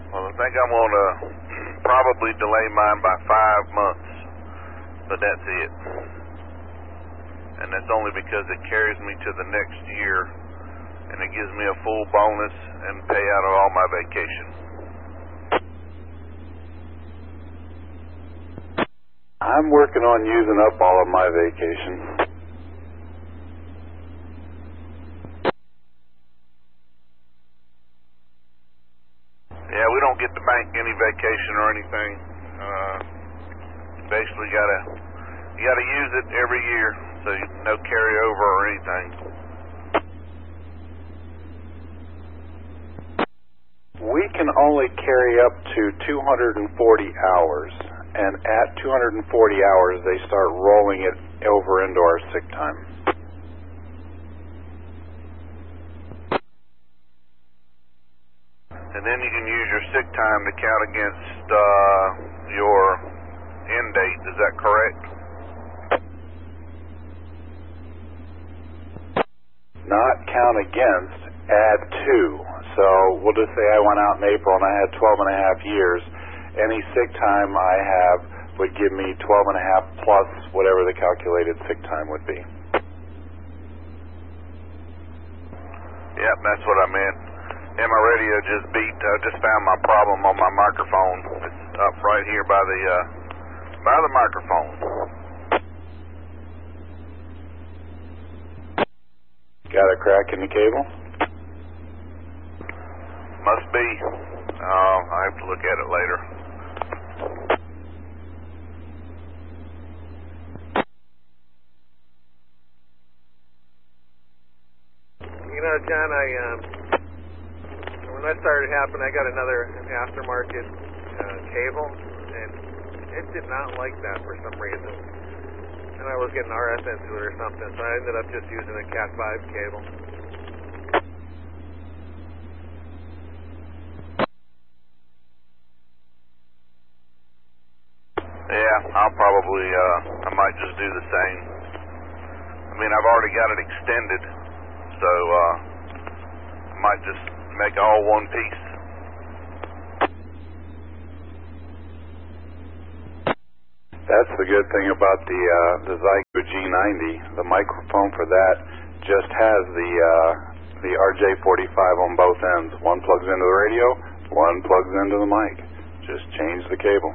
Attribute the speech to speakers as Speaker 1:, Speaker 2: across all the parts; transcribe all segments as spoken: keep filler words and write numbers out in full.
Speaker 1: Well, I think I'm going to probably delay mine by five months, but that's it. And that's only because it carries me to the next year, and it gives me a full bonus and payout of all my vacation.
Speaker 2: I'm working on using up all of my vacation.
Speaker 1: Yeah, we don't get to bank any vacation or anything. Uh, basically, gotta you gotta use it every year, so you, no carryover or anything.
Speaker 2: We can only carry up to two hundred forty hours, and at two hundred forty hours, they start rolling it over into our sick time.
Speaker 1: And then you can use your sick time to count against uh, your end date. Is that correct?
Speaker 2: Not count against, add to. So we'll just say I went out in April and I had twelve and a half years. Any sick time I have would give me twelve and a half plus whatever the calculated sick time would be.
Speaker 1: Yep, that's what I meant. And my radio just beat. I just found my problem on my microphone. It's up right here by the uh, by the microphone.
Speaker 2: Got a crack in the cable?
Speaker 1: Must be. Oh, I have to look at it later.
Speaker 3: You know, John, I um, when that started happening, I got another aftermarket uh, cable, and it did not like that for some reason. And I was getting R F into it or something, so I ended up just using a cat five cable.
Speaker 1: Yeah, I'll probably, uh, I might just do the same. I mean, I've already got it extended, so uh, I might just make all one piece.
Speaker 2: That's the good thing about the uh, the Zyco G ninety. The microphone for that just has the uh, the R J forty-five on both ends. One plugs into the radio, one plugs into the mic. Just change the cable.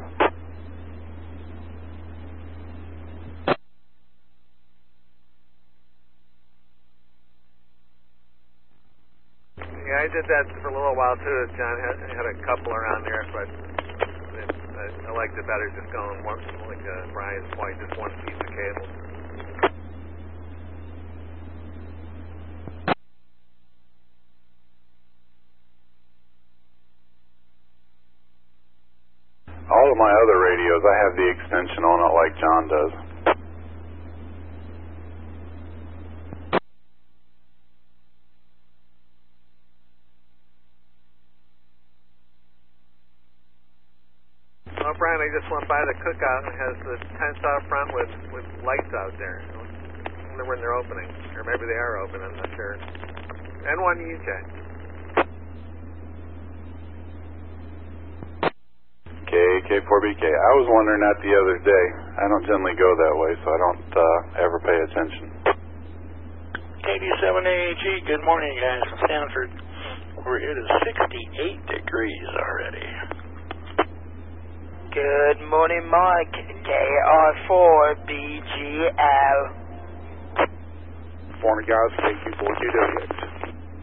Speaker 3: Yeah, I did that for a little while too. John had, had a couple around there, but I, I liked it better just going one, like uh, Brian's point, just one piece of cable.
Speaker 2: All of my other radios, I have the extension on it like John does.
Speaker 3: Well, Brian, I just went by the cookout and it has the tents out front with, with lights out there. I wonder when they're opening. Or maybe they are open, I'm not sure. And one U J.
Speaker 2: K K four B K. I was wondering that the other day. I don't generally go that way, so I don't uh, ever pay attention.
Speaker 4: K D seven A A G, good morning, guys, from Stanford. We're it is sixty-eight degrees already.
Speaker 5: Good morning, Mike. K R four B G L.
Speaker 2: Morning, guys. K Q four Q W X.